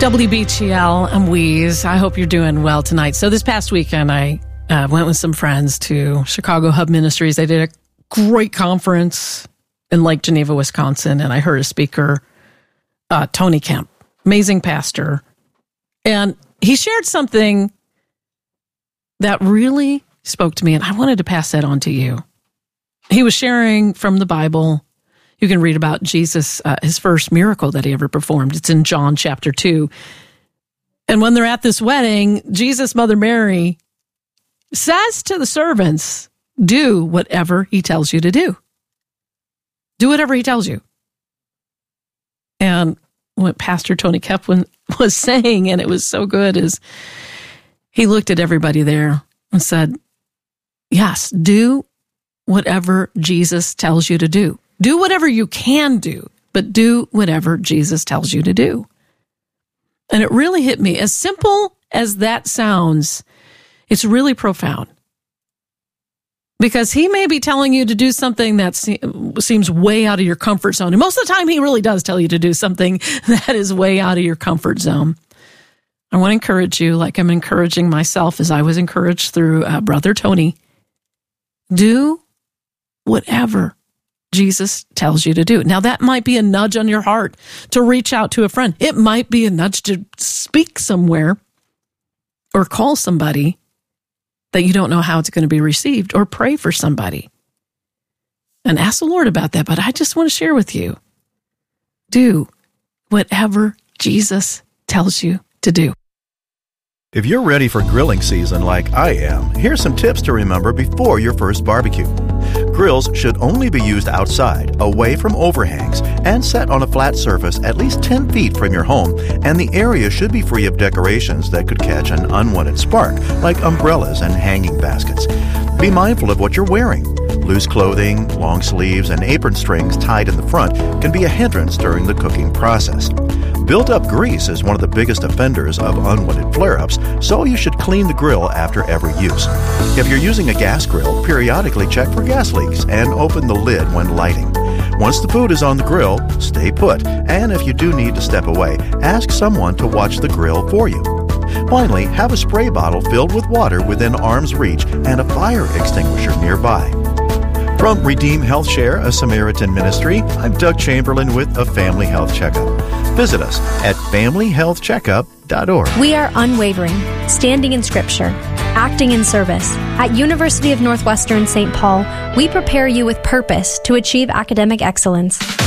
WBTL, I'm Wheeze. I hope you're doing well tonight. So this past weekend, I went with some friends to Chicago Hub Ministries. They did a great conference in Lake Geneva, Wisconsin, and I heard a speaker, Tony Kemp, amazing pastor, and he shared something that really spoke to me, and I wanted to pass that on to you. He was sharing from the Bible. You can read about Jesus, his first miracle that he ever performed. It's in John chapter 2. And when they're at this wedding, Jesus' mother Mary says to the servants, do whatever he tells you to do. Do whatever he tells you. And what Pastor Tony Kemp was saying, and it was so good, is he looked at everybody there and said, yes, do whatever Jesus tells you to do. Do whatever you can do, but do whatever Jesus tells you to do. And it really hit me. As simple as that sounds, it's really profound. Because he may be telling you to do something that seems way out of your comfort zone. And most of the time, he really does tell you to do something that is way out of your comfort zone. I want to encourage you, like I'm encouraging myself as I was encouraged through Brother Tony. Do whatever Jesus tells you to do. Now, that might be a nudge on your heart to reach out to a friend. It might be a nudge to speak somewhere or call somebody that you don't know how it's going to be received, or pray for somebody and ask the Lord about that. But I just want to share with you, do whatever Jesus tells you to do. If you're ready for grilling season like I am, here's some tips to remember before your first barbecue. Grills should only be used outside, away from overhangs, and set on a flat surface at least 10 feet from your home, and the area should be free of decorations that could catch an unwanted spark, like umbrellas and hanging baskets. Be mindful of what you're wearing. Loose clothing, long sleeves, and apron strings tied in the front can be a hindrance during the cooking process. Built-up grease is one of the biggest offenders of unwanted flare-ups, so you should clean the grill after every use. If you're using a gas grill, periodically check for gas leaks and open the lid when lighting. Once the food is on the grill, stay put, and if you do need to step away, ask someone to watch the grill for you. Finally, have a spray bottle filled with water within arm's reach and a fire extinguisher nearby. From Redeem Health Share, a Samaritan ministry, I'm Doug Chamberlain with a Family Health Checkup. Visit us at familyhealthcheckup.org. We are unwavering, standing in Scripture, acting in service. At University of Northwestern St. Paul, we prepare you with purpose to achieve academic excellence.